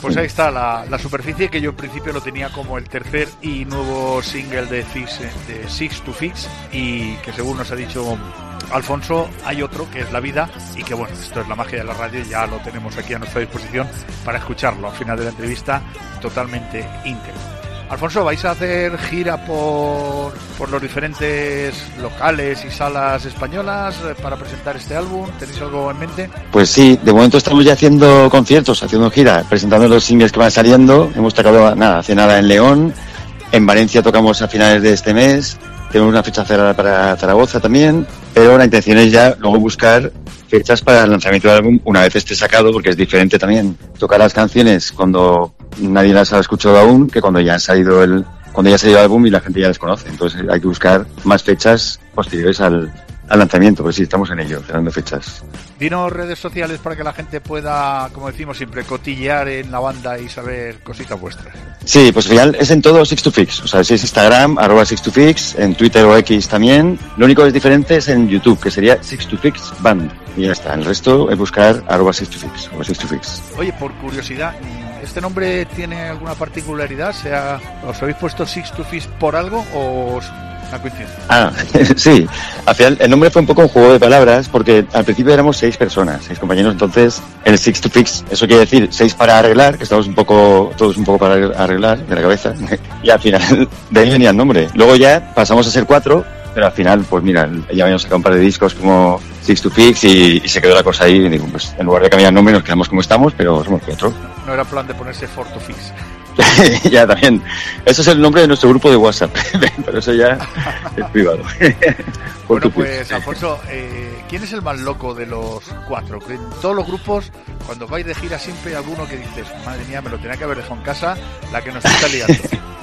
Pues ahí está la superficie, que yo en principio lo tenía como el tercer y nuevo single de Six to Fix, y que según nos ha dicho Alfonso, hay otro que es La Vida, y que bueno, esto es la magia de la radio y ya lo tenemos aquí a nuestra disposición para escucharlo al final de la entrevista totalmente íntegro. Alfonso, ¿vais a hacer gira por los diferentes locales y salas españolas para presentar este álbum? ¿Tenéis algo en mente? Pues sí, de momento estamos ya haciendo conciertos, haciendo gira, presentando los singles que van saliendo. Hemos tocado hace nada en León, en Valencia tocamos a finales de este mes, tenemos una fecha cerrada para Zaragoza también, pero la intención es ya luego buscar fechas para el lanzamiento del álbum una vez esté sacado, porque es diferente también tocar las canciones cuando nadie las ha escuchado aún que cuando ya ha salido el álbum y la gente ya les conoce. Entonces hay que buscar más fechas posteriores al lanzamiento, pues sí, estamos en ello, cerrando fechas. Dinos redes sociales para que la gente pueda, como decimos siempre, cotillear en la banda y saber cositas vuestras. Sí, pues al final es en todo Six to Fix, o sea, si es Instagram, @Six2Fix, en Twitter o X también. Lo único que es diferente es en YouTube, que sería Six to Fix Band, y ya está. El resto es buscar @Six2Fix o Six2Fix. Oye, por curiosidad, ¿este nombre tiene alguna particularidad? ¿Os habéis puesto Six to Fix por algo o una coincidencia? Sí, al final el nombre fue un poco un juego de palabras, porque al principio éramos 6 personas, 6 compañeros, entonces el Six to Fix, eso quiere decir 6 para arreglar, que estamos todos un poco para arreglar de la cabeza, y al final de ahí venía el nombre. Luego ya pasamos a ser 4, pero al final, pues mira, ya habíamos sacado un par de discos como Six to Fix y se quedó la cosa ahí, y digo, pues en lugar de cambiar el nombre nos quedamos como estamos, pero somos 4. No era plan de ponerse Four to Fix. Ya también. Ese es el nombre de nuestro grupo de WhatsApp, pero eso ya es privado. Bueno, pues Alfonso, ¿quién es el más loco de los 4? En todos los grupos, cuando vais de gira, siempre hay alguno que dices, madre mía, me lo tenía que haber dejado en casa, la que nos está liando.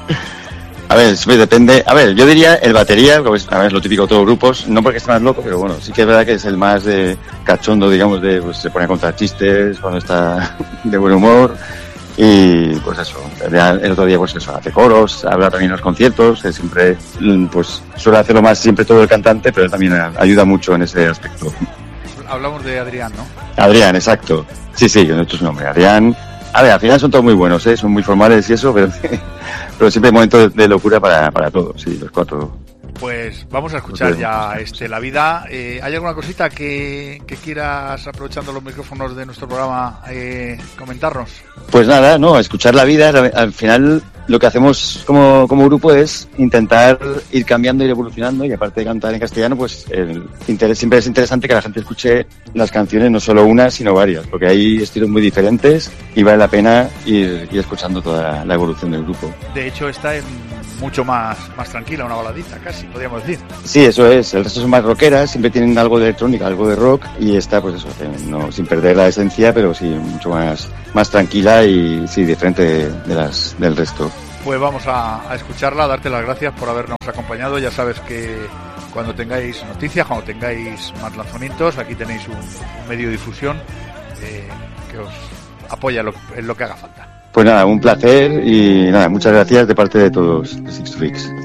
A ver, depende. A ver, yo diría el batería, pues, a ver, es lo típico de todos los grupos, no porque esté más loco, pero bueno, sí que es verdad que es el más de cachondo, digamos, pues se pone a contar chistes cuando está de buen humor. Y pues eso, el otro día pues eso, hace coros, habla también en los conciertos, que siempre pues suele hacerlo más siempre todo el cantante, pero él también ayuda mucho en ese aspecto. Hablamos de Adrián, ¿no? Adrián, exacto. Sí, nuestro es su nombre, Adrián. A ver, al final son todos muy buenos, son muy formales y eso, pero siempre hay momentos de locura para todos, sí, los 4. Pues vamos a escuchar ya La Vida. ¿Hay alguna cosita que quieras, aprovechando los micrófonos de nuestro programa, comentarnos? Pues nada, no, escuchar La Vida. Al final lo que hacemos como grupo es intentar ir cambiando, ir evolucionando, y aparte de cantar en castellano, pues siempre es interesante que la gente escuche las canciones, no solo una, sino varias, porque hay estilos muy diferentes y vale la pena ir escuchando toda la evolución del grupo. De hecho, está mucho más tranquila, una baladita casi, podríamos decir. Sí, eso es. El resto son más rockeras, siempre tienen algo de electrónica, algo de rock, y esta, pues eso, no, sin perder la esencia, pero sí mucho más tranquila y sí diferente del resto. Pues vamos a escucharla, a darte las gracias por habernos acompañado. Ya sabes que cuando tengáis noticias, cuando tengáis más lanzamientos, aquí tenéis un medio de difusión que os apoya en lo que haga falta. Pues nada, un placer y nada, muchas gracias de parte de todos de Six to Fix.